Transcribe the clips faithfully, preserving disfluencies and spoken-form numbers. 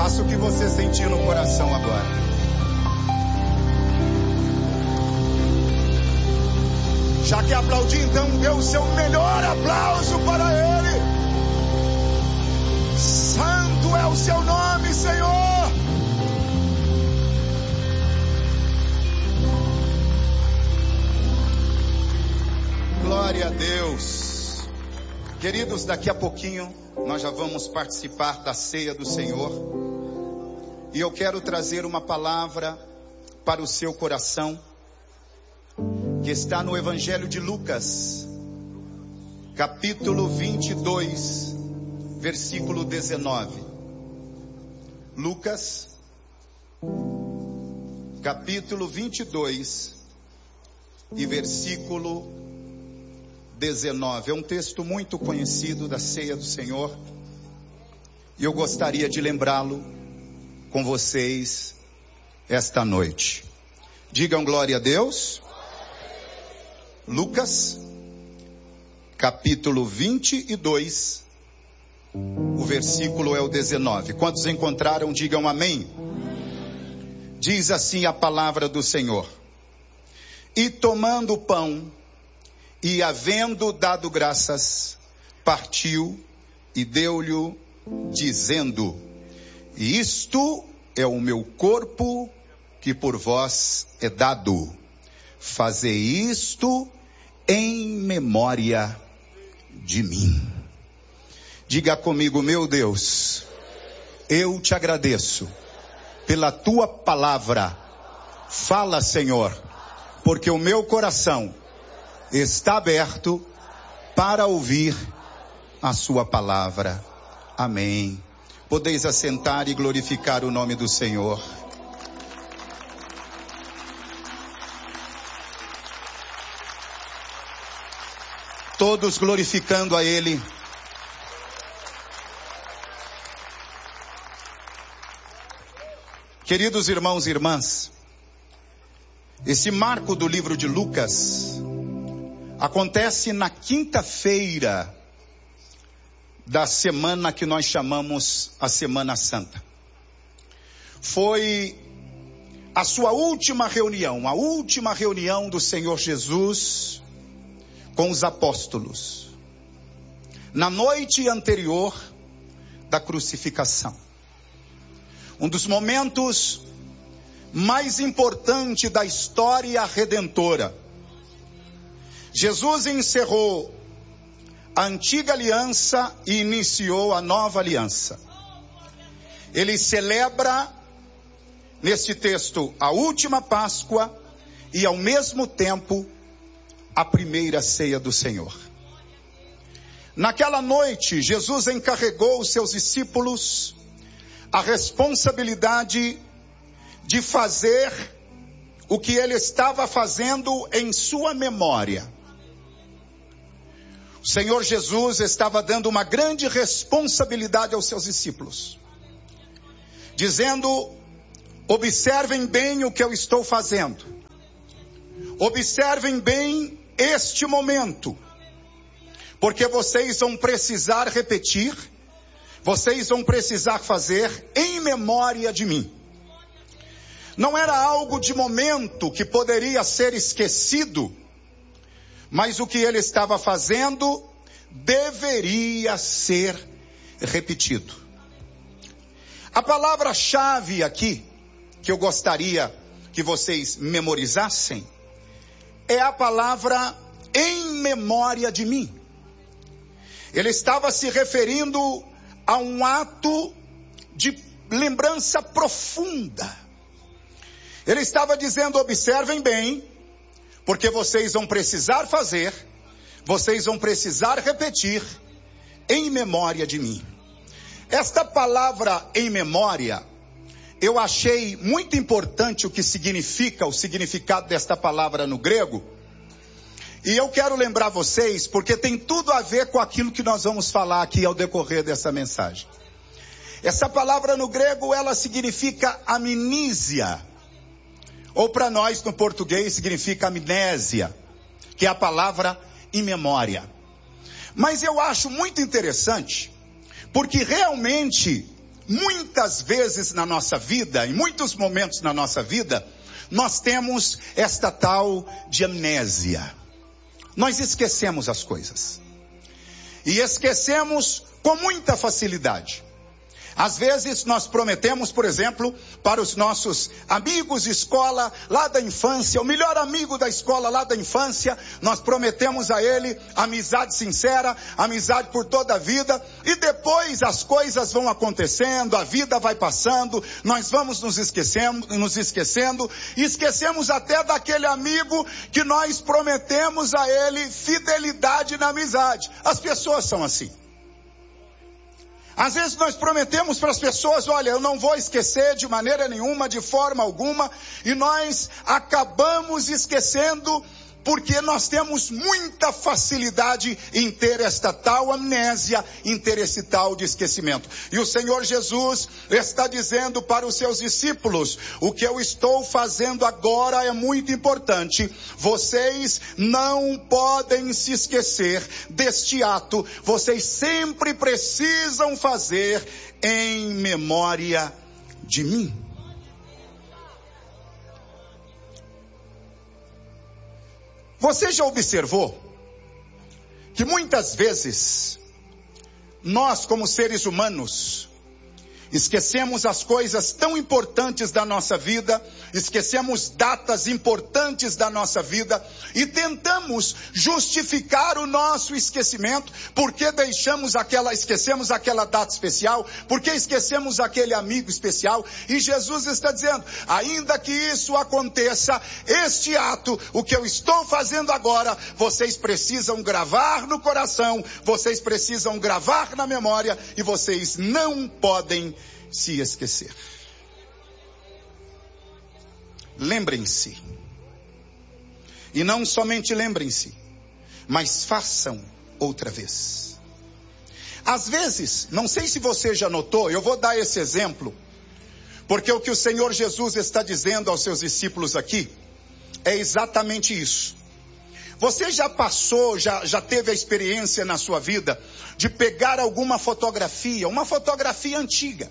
Faça o que você sentir no coração agora. Já que aplaudir, então dê o seu melhor aplauso para Ele. Santo é o seu nome, Senhor. Glória a Deus. Queridos, daqui a pouquinho nós já vamos participar da ceia do Senhor. E eu quero trazer uma palavra para o seu coração, que está no Evangelho de Lucas, capítulo vinte e dois, versículo dezenove. Lucas, capítulo vinte e dois, e versículo dezenove. É um texto muito conhecido da ceia do Senhor, e eu gostaria de lembrá-lo com vocês esta noite. Digam glória a Deus. Lucas, capítulo vinte e dois, o versículo é o dezenove. Quantos encontraram, digam amém. Diz assim a palavra do Senhor: E tomando o pão, e havendo dado graças, partiu e deu-lhe, dizendo: Isto é o meu corpo, que por vós é dado. Fazei isto em memória de mim. Diga comigo: meu Deus, eu te agradeço pela tua palavra. Fala, Senhor, porque o meu coração está aberto para ouvir a sua palavra. Amém. Podeis assentar e glorificar o nome do Senhor. Todos glorificando a Ele. Queridos irmãos e irmãs, esse marco do livro de Lucas acontece na quinta-feira da semana que nós chamamos a Semana Santa. Foi a sua última reunião, a última reunião do Senhor Jesus com os apóstolos, na noite anterior da crucificação. Um dos momentos mais importantes da história redentora. Jesus encerrou a antiga aliança e iniciou a nova aliança. Ele celebra, neste texto, a última Páscoa e, ao mesmo tempo, a primeira ceia do Senhor. Naquela noite, Jesus encarregou os seus discípulos a responsabilidade de fazer o que ele estava fazendo em sua memória. O Senhor Jesus estava dando uma grande responsabilidade aos seus discípulos, dizendo: observem bem o que eu estou fazendo. Observem bem este momento, porque vocês vão precisar repetir, vocês vão precisar fazer em memória de mim. Não era algo de momento que poderia ser esquecido, mas o que ele estava fazendo deveria ser repetido. A palavra-chave aqui, que eu gostaria que vocês memorizassem, é a palavra em memória de mim. Ele estava se referindo a um ato de lembrança profunda. Ele estava dizendo: observem bem, porque vocês vão precisar fazer, vocês vão precisar repetir em memória de mim. Esta palavra em memória, eu achei muito importante o que significa, o significado desta palavra no grego. E eu quero lembrar vocês, porque tem tudo a ver com aquilo que nós vamos falar aqui ao decorrer dessa mensagem. Essa palavra no grego, ela significa amnísia. Ou para nós no português significa amnésia, que é a palavra em memória. Mas eu acho muito interessante, porque realmente muitas vezes na nossa vida, em muitos momentos na nossa vida, nós temos esta tal de amnésia. Nós esquecemos as coisas. E esquecemos com muita facilidade. Às vezes nós prometemos, por exemplo, para os nossos amigos de escola lá da infância, o melhor amigo da escola lá da infância, nós prometemos a ele amizade sincera, amizade por toda a vida, e depois as coisas vão acontecendo, a vida vai passando, nós vamos nos esquecendo, nos esquecendo, e esquecemos até daquele amigo que nós prometemos a ele fidelidade na amizade. As pessoas são assim. Às vezes nós prometemos para as pessoas, olha, eu não vou esquecer de maneira nenhuma, de forma alguma, e nós acabamos esquecendo porque nós temos muita facilidade em ter esta tal amnésia, em ter esse tal de esquecimento. E o Senhor Jesus está dizendo para os seus discípulos, o que eu estou fazendo agora é muito importante. Vocês não podem se esquecer deste ato. Vocês sempre precisam fazer em memória de mim. Você já observou que muitas vezes nós, como seres humanos, esquecemos as coisas tão importantes da nossa vida, esquecemos datas importantes da nossa vida e tentamos justificar o nosso esquecimento, porque deixamos aquela, esquecemos aquela data especial, porque esquecemos aquele amigo especial, e Jesus está dizendo, ainda que isso aconteça, este ato, o que eu estou fazendo agora, vocês precisam gravar no coração, vocês precisam gravar na memória, e vocês não podem se esquecer. Lembrem-se. E não somente lembrem-se, mas façam outra vez. Às vezes, não sei se você já notou, eu vou dar esse exemplo, porque o que o Senhor Jesus está dizendo aos seus discípulos aqui é exatamente isso. Você já passou, já, já teve a experiência na sua vida de pegar alguma fotografia, uma fotografia antiga.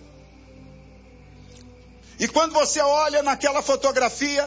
E quando você olha naquela fotografia,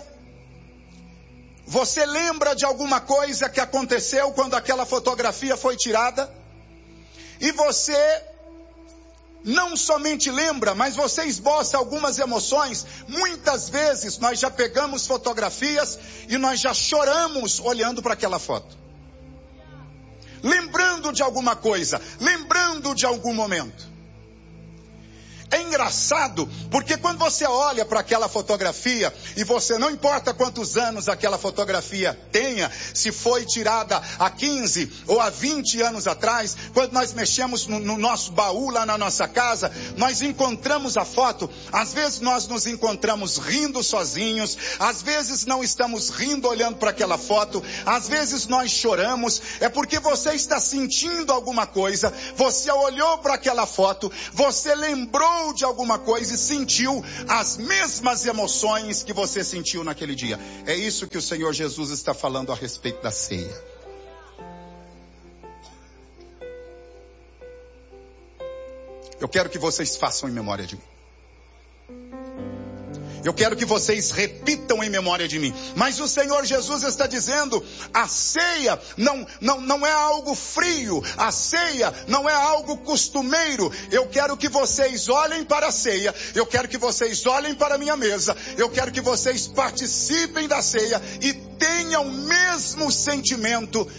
você lembra de alguma coisa que aconteceu quando aquela fotografia foi tirada? E você não somente lembra, mas você esboça algumas emoções. Muitas vezes nós já pegamos fotografias e nós já choramos olhando para aquela foto. Lembrando de alguma coisa, lembrando de algum momento. É engraçado, porque quando você olha para aquela fotografia, e você não importa quantos anos aquela fotografia tenha, se foi tirada há quinze ou há vinte anos atrás, quando nós mexemos no, no nosso baú lá na nossa casa, nós encontramos a foto, às vezes nós nos encontramos rindo sozinhos, às vezes não estamos rindo olhando para aquela foto, às vezes nós choramos, é porque você está sentindo alguma coisa, você olhou para aquela foto, você lembrou de alguma coisa e sentiu as mesmas emoções que você sentiu naquele dia. É isso que o Senhor Jesus está falando a respeito da ceia. Eu quero que vocês façam em memória de mim. Eu quero que vocês repitam em memória de mim. Mas o Senhor Jesus está dizendo, a ceia não, não, não é algo frio, a ceia não é algo costumeiro. Eu quero que vocês olhem para a ceia, eu quero que vocês olhem para a minha mesa, eu quero que vocês participem da ceia e tenham o mesmo sentimento